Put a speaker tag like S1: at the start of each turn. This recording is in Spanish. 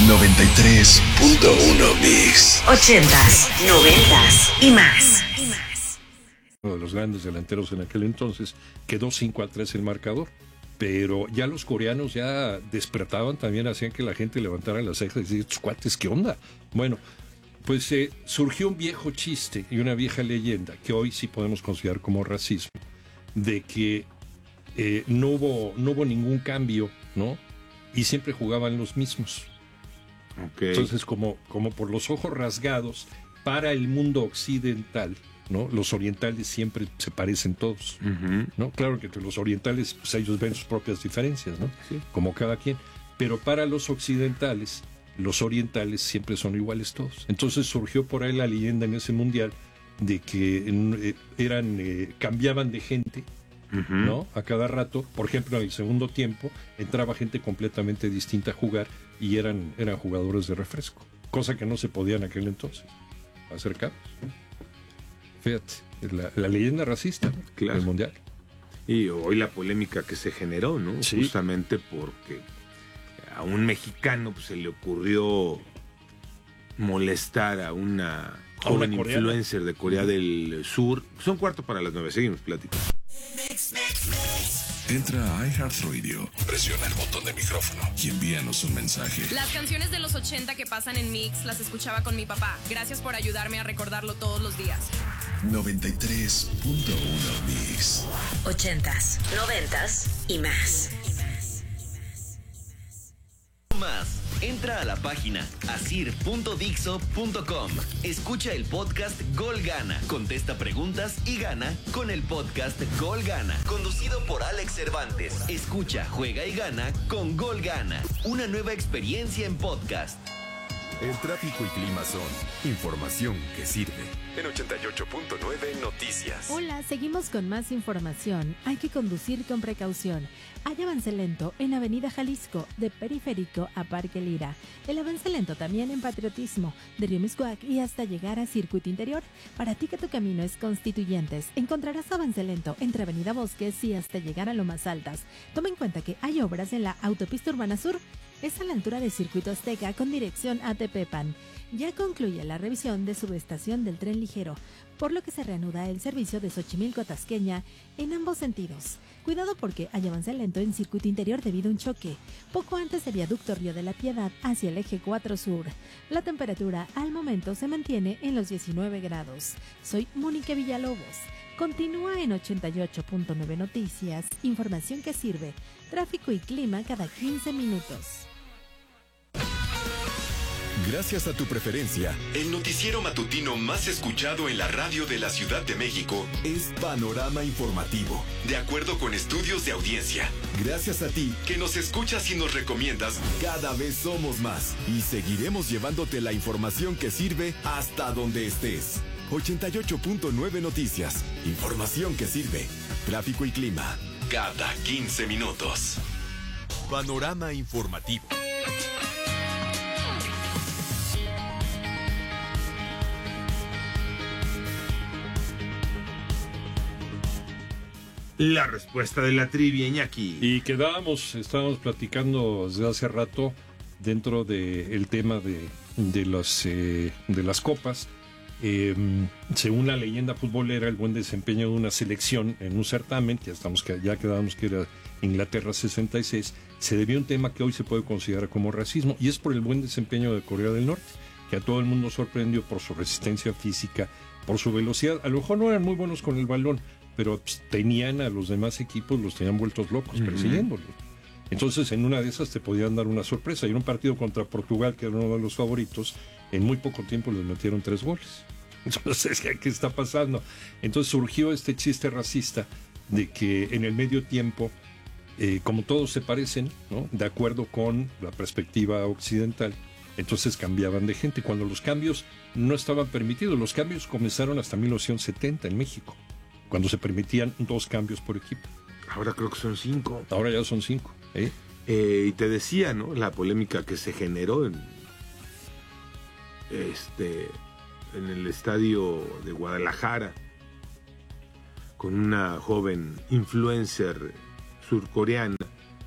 S1: 93.1 Mix.
S2: 80s, 90s y más.
S3: Uno de los grandes delanteros en aquel entonces, quedó 5-3 el marcador. Pero ya los coreanos ya despertaban, también hacían que la gente levantara las cejas y decía, estos cuates, ¿qué onda? Bueno, pues surgió un viejo chiste y una vieja leyenda que hoy sí podemos considerar como racismo, de que no hubo ningún cambio, ¿no? Y siempre jugaban los mismos.
S4: Okay.
S3: Entonces, como por los ojos rasgados, para el mundo occidental, ¿no? Los orientales siempre se parecen todos, ¿no? Claro que entre los orientales, pues ellos ven sus propias diferencias, ¿no?
S4: Sí.
S3: Como cada quien. Pero para los occidentales, los orientales siempre son iguales todos. Entonces surgió por ahí la leyenda en ese mundial de que cambiaban de gente, ¿no? A cada rato. Por ejemplo, en el segundo tiempo entraba gente completamente distinta a jugar y eran jugadores de refresco, cosa que no se podía en aquel entonces hacer cambios. Fíjate, la leyenda racista, ¿no?
S4: Claro.
S3: Del mundial.
S4: Y hoy la polémica que se generó, ¿no?
S3: Sí.
S4: Justamente porque a un mexicano pues, se le ocurrió molestar a una joven influencer de Corea del Sur. Son 8:45, seguimos platicando.
S1: Entra a iHeartRadio, presiona el botón de micrófono y envíanos un mensaje.
S5: Las canciones de los 80 que pasan en Mix las escuchaba con mi papá. Gracias por ayudarme a recordarlo todos los días.
S1: 93.1 Mix.
S2: 80s, 90s y más.
S6: Más. Entra a la página asir.dixo.com. Escucha el podcast Gol Gana. Contesta preguntas y gana con el podcast Gol Gana. Conducido por Alex Cervantes. Escucha, juega y gana con Gol Gana. Una nueva experiencia en podcast.
S7: El tráfico y clima son información que sirve. En 88.9 Noticias.
S8: Hola, seguimos con más información. Hay que conducir con precaución. Hay avance lento en Avenida Jalisco, de Periférico a Parque Lira. El avance lento también en Patriotismo, de Río Miscuac y hasta llegar a Circuito Interior. Para ti que tu camino es Constituyentes, encontrarás avance lento entre Avenida Bosques y hasta llegar a Lomas Altas. Toma en cuenta que hay obras en la Autopista Urbana Sur. Es a la altura de Circuito Azteca con dirección a Tepepan. Ya concluye la revisión de subestación del tren ligero, por lo que se reanuda el servicio de Xochimilco a Tasqueña en ambos sentidos. Cuidado porque hay avance lento en Circuito Interior debido a un choque, poco antes de Viaducto Río de la Piedad hacia el eje 4 Sur. La temperatura al momento se mantiene en los 19 grados. Soy Mónica Villalobos. Continúa en 88.9 Noticias, información que sirve, tráfico y clima cada 15 minutos.
S7: Gracias a tu preferencia,
S1: El noticiero matutino más escuchado en la radio de la Ciudad de México,
S7: es Panorama Informativo.
S1: de acuerdo con estudios de audiencia.
S7: Gracias a ti,
S1: Que nos escuchas y nos recomiendas.
S7: cada vez somos más y seguiremos llevándote la información que sirve hasta donde estés. 88.9 Noticias, información que sirve, tráfico y clima.
S1: Cada 15 minutos.
S7: Panorama Informativo.
S4: La respuesta de la trivia, Iñaki.
S3: Y estábamos platicando desde hace rato dentro del tema de las copas. Según la leyenda futbolera, el buen desempeño de una selección en un certamen, ya quedábamos que era Inglaterra 66, se debió a un tema que hoy se puede considerar como racismo, y es por el buen desempeño de Corea del Norte, que a todo el mundo sorprendió por su resistencia física, por su velocidad. A lo mejor no eran muy buenos con el balón, pero tenían a los demás equipos, los tenían vueltos locos persiguiéndolos. Entonces, en una de esas te podían dar una sorpresa. Y en un partido contra Portugal, que era uno de los favoritos, en muy poco tiempo les metieron 3 goles. Entonces, ¿qué está pasando? Entonces surgió este chiste racista de que en el medio tiempo, como todos se parecen, ¿no?, de acuerdo con la perspectiva occidental, entonces cambiaban de gente. Cuando los cambios no estaban permitidos, los cambios comenzaron hasta 1970 en México, cuando se permitían 2 cambios por equipo.
S4: Ahora creo que son 5.
S3: Ahora ya son 5.
S4: Y te decía, ¿no? La polémica que se generó en el estadio de Guadalajara con una joven influencer surcoreana